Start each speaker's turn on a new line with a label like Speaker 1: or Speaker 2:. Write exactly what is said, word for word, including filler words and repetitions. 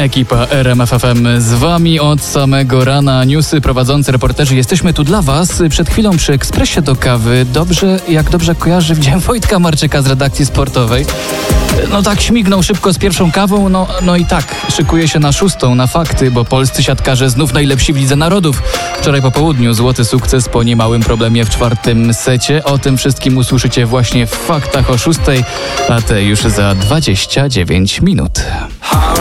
Speaker 1: Ekipa R M F F M z wami od samego rana. Newsy, prowadzący, reporterzy. Jesteśmy tu dla was. Przed chwilą przy ekspresie do kawy dobrze, jak dobrze kojarzy, widziałem Wojtka Marczyka z redakcji sportowej. No tak śmignął szybko z pierwszą kawą, no, no i tak, szykuje się na szóstą, na fakty, bo polscy siatkarze znów najlepsi w Lidze Narodów. Wczoraj po południu złoty sukces po niemałym problemie w czwartym secie. O tym wszystkim usłyszycie właśnie w faktach o szóstej, a te już za dwadzieścia dziewięć minut.